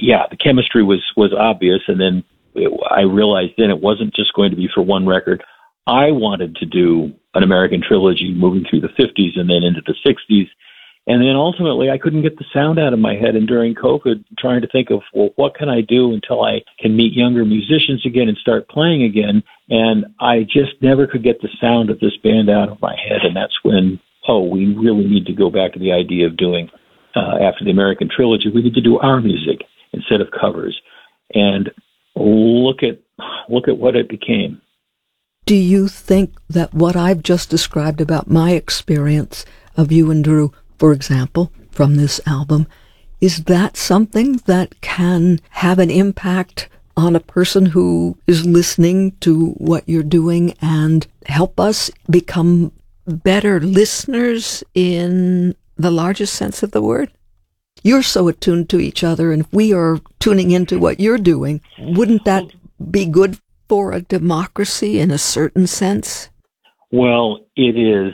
the chemistry was obvious. And then I realized then it wasn't just going to be for one record. I wanted to do an American trilogy moving through the 50s and then into the 60s. And then ultimately, I couldn't get the sound out of my head. And during COVID, trying to think of, well, what can I do until I can meet younger musicians again and start playing again? And I just never could get the sound of this band out of my head. And that's when, we really need to go back to the idea of doing, after the American trilogy, we need to do our music instead of covers. And look at what it became. Do you think that what I've just described about my experience of you and Drew, for example, from this album, is that something that can have an impact on a person who is listening to what you're doing and help us become better listeners in the largest sense of the word? You're so attuned to each other, and if we are tuning into what you're doing, wouldn't that be good for a democracy in a certain sense? Well, it is.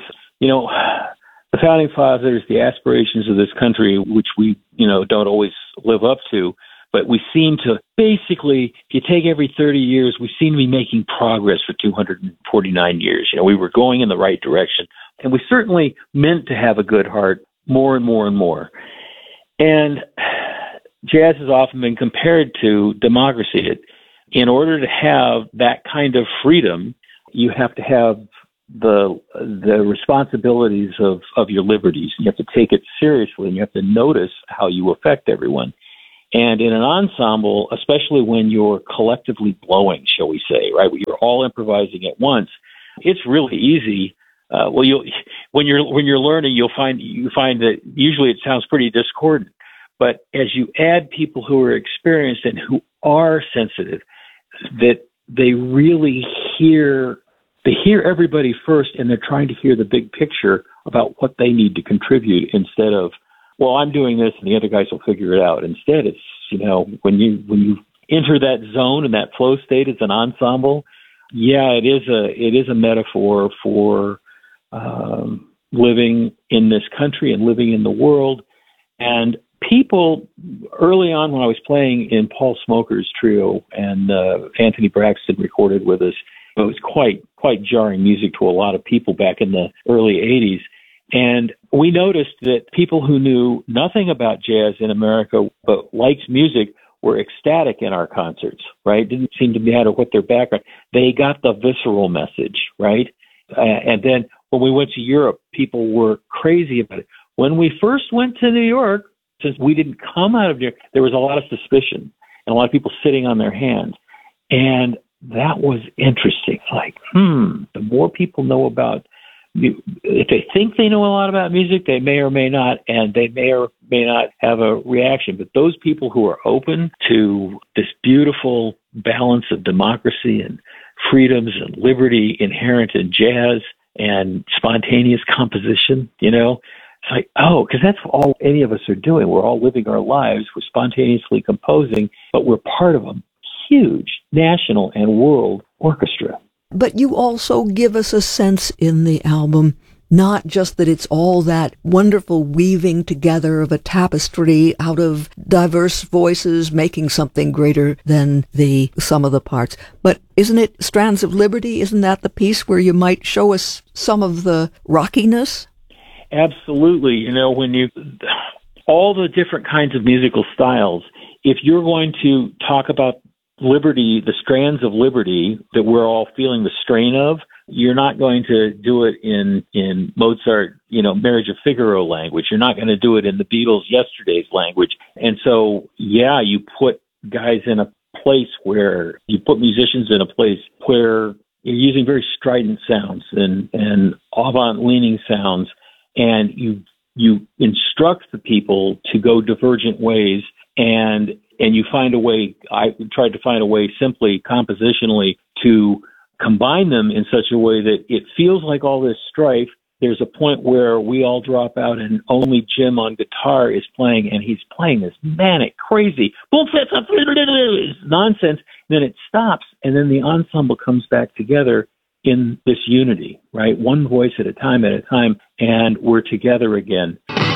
The Founding Fathers, the aspirations of this country, which we, don't always live up to, but we seem to basically, if you take every 30 years, we seem to be making progress for 249 years. We were going in the right direction, and we certainly meant to have a good heart more and more and more. And jazz has often been compared to democracy. In order to have that kind of freedom, you have to have the responsibilities of your liberties. You have to take it seriously, and you have to notice how you affect everyone. And in an ensemble, especially when you're collectively blowing, shall we say, right, when you're all improvising at once, it's really easy. When you're learning, you find that usually it sounds pretty discordant. But as you add people who are experienced and who are sensitive, that they really hear everybody first, and they're trying to hear the big picture about what they need to contribute instead of, well, I'm doing this and the other guys will figure it out. Instead, it's, when you enter that zone and that flow state as an ensemble, it is a metaphor for living in this country and living in the world. And people early on, when I was playing in Paul Smoker's trio and Anthony Braxton recorded with us, it was quite jarring music to a lot of people back in the early 80s. And we noticed that people who knew nothing about jazz in America but liked music were ecstatic in our concerts, right? Didn't seem to matter what their background. They got the visceral message, right? And then when we went to Europe, people were crazy about it. When we first went to New York, since we didn't come out of New York, there was a lot of suspicion and a lot of people sitting on their hands. And that was interesting. Like, the more people know about, if they think they know a lot about music, they may or may not, and they may or may not have a reaction. But those people who are open to this beautiful balance of democracy and freedoms and liberty inherent in jazz and spontaneous composition, it's like, because that's all any of us are doing. We're all living our lives. We're spontaneously composing, but we're part of a huge national and world orchestra. But you also give us a sense in the album, not just that it's all that wonderful weaving together of a tapestry out of diverse voices, making something greater than the sum of the parts. But isn't it Strands of Liberty? Isn't that the piece where you might show us some of the rockiness? Absolutely. All the different kinds of musical styles, if you're going to talk about liberty, the strands of liberty that we're all feeling the strain of, you're not going to do it in Mozart, Marriage of Figaro language. You're not going to do it in the Beatles' Yesterday's language. And so, you put guys in a place where you put musicians in a place where you're using very strident sounds and avant-leaning sounds, and you instruct the people to go divergent ways, and you find a way. I tried to find a way simply compositionally to combine them in such a way that it feels like all this strife. There's a point where we all drop out and only Jim on guitar is playing, and he's playing this manic, crazy, nonsense. Then it stops, and then the ensemble comes back together in this unity, right? One voice at a time, and we're together again.